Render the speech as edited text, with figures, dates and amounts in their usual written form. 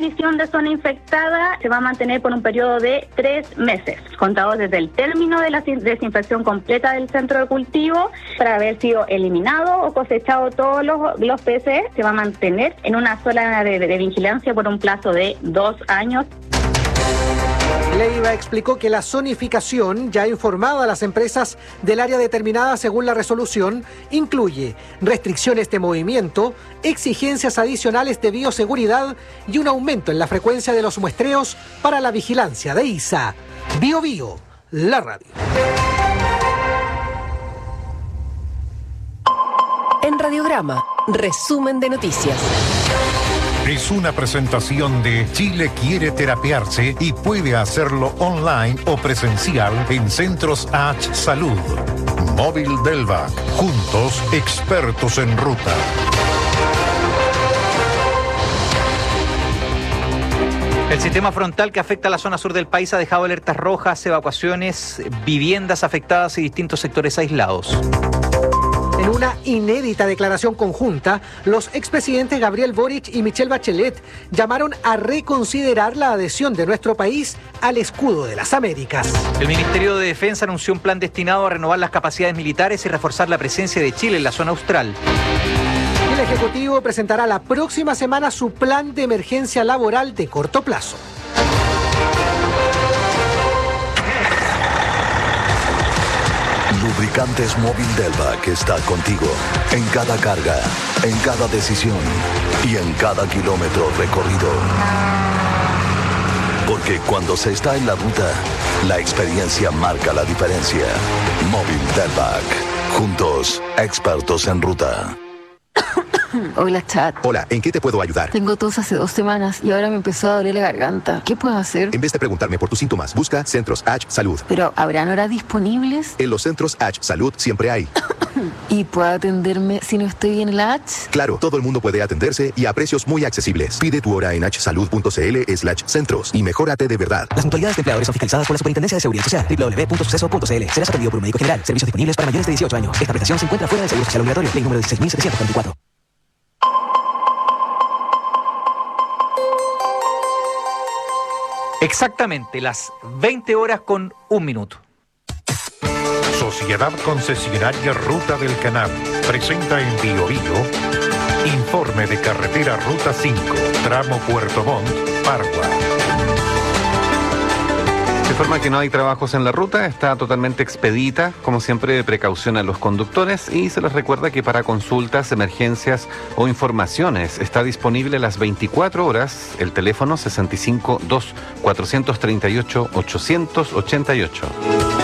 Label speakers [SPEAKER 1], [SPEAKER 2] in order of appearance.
[SPEAKER 1] condición de zona infectada se va a mantener por un periodo de 3 meses, contados desde el término de la desinfección completa del centro de cultivo. Para haber sido eliminado o cosechado todos los peces, se va a mantener en una zona de vigilancia por un plazo de 2 años.
[SPEAKER 2] Leiva explicó que la zonificación, ya informada a las empresas del área determinada según la resolución, incluye restricciones de movimiento, exigencias adicionales de bioseguridad y un aumento en la frecuencia de los muestreos para la vigilancia de ISA. Bio Bio, la radio.
[SPEAKER 3] En Radiograma, resumen de noticias.
[SPEAKER 4] Es una presentación de Chile quiere terapiarse y puede hacerlo online o presencial en Centros H Salud. Móvil Delvac, juntos expertos en ruta.
[SPEAKER 5] El sistema frontal que afecta a la zona sur del país ha dejado alertas rojas, evacuaciones, viviendas afectadas y distintos sectores aislados.
[SPEAKER 2] En una inédita declaración conjunta, los expresidentes Gabriel Boric y Michelle Bachelet llamaron a reconsiderar la adhesión de nuestro país al escudo de las Américas.
[SPEAKER 5] El Ministerio de Defensa anunció un plan destinado a renovar las capacidades militares y reforzar la presencia de Chile en la zona austral.
[SPEAKER 2] El Ejecutivo presentará la próxima semana su plan de emergencia laboral de corto plazo.
[SPEAKER 6] Lubricantes Móvil Delvac está contigo en cada carga, en cada decisión y en cada kilómetro recorrido. Porque cuando se está en la ruta, la experiencia marca la diferencia. Móvil Delvac. Juntos, expertos en ruta.
[SPEAKER 7] Hola, chat.
[SPEAKER 8] Hola, ¿en qué te puedo ayudar?
[SPEAKER 7] Tengo tos hace 2 semanas y ahora me empezó a doler la garganta. ¿Qué puedo hacer?
[SPEAKER 8] En vez de preguntarme por tus síntomas, busca Centros H Salud.
[SPEAKER 7] Pero, ¿habrán horas disponibles?
[SPEAKER 8] En los Centros H Salud siempre hay.
[SPEAKER 7] ¿Y puedo atenderme si no estoy en la H?
[SPEAKER 8] Claro, todo el mundo puede atenderse y a precios muy accesibles. Pide tu hora en hsalud.cl/centros y mejórate de verdad.
[SPEAKER 9] Las mutualidades de empleadores son fiscalizadas por la Superintendencia de Seguridad Social. www.suceso.cl. Serás atendido por un médico general. Servicios disponibles para mayores de 18 años. Esta prestación se encuentra fuera del seguro social obligatorio. Ley número 16.744.
[SPEAKER 5] Exactamente las 20 horas con 1 minuto.
[SPEAKER 4] Sociedad Concesionaria Ruta del Canal presenta en Bio Bio informe de carretera Ruta 5, tramo Puerto Montt, Pargua.
[SPEAKER 10] Se informa que no hay trabajos en la ruta, está totalmente expedita, como siempre precaución a los conductores y se les recuerda que para consultas, emergencias o informaciones está disponible las 24 horas el teléfono 65 2 438 888.